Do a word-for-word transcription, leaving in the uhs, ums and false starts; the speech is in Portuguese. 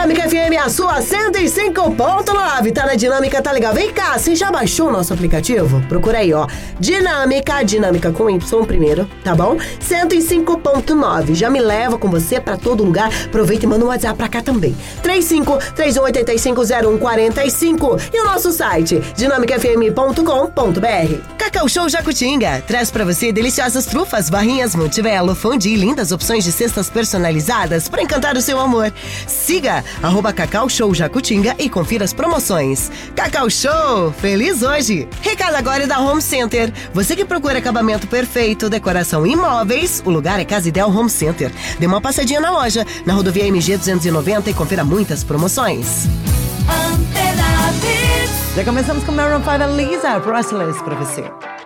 Dinâmica F M, a sua cento e cinco ponto nove. Tá na Dinâmica, tá legal? Vem cá, você já baixou o nosso aplicativo? Procura aí, ó. Dinâmica, Dinâmica com Y primeiro, tá bom? cento e cinco ponto nove. Já me leva com você pra todo lugar. Aproveita e manda um WhatsApp pra cá também. três cinco três um oito cinco zero um quatro cinco. E o nosso site, dinâmica f m ponto com ponto b r. Cacau Show Jacutinga traz pra você deliciosas trufas, barrinhas Montebello, fondue e lindas opções de cestas personalizadas para encantar o seu amor. Siga arroba Cacau Show Jacutinga e confira as promoções. Cacau Show, feliz hoje! Recado agora é da Home Center. Você que procura acabamento perfeito, decoração e imóveis, o lugar é Casa Ideal Home Center. Dê uma passadinha na loja, na rodovia M G duzentos e noventa e confira muitas promoções. Já começamos com Maroon five, Lisa, Priceless pra você.